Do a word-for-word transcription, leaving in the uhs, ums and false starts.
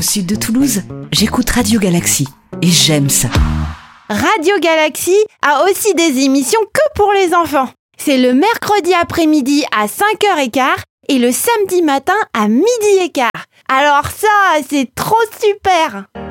sud de Toulouse, j'écoute Radio Galaxy et j'aime ça. Radio Galaxy a aussi des émissions que pour les enfants. C'est le mercredi après-midi à cinq heures quinze et le samedi matin à midi et quart. Alors ça, c'est trop super!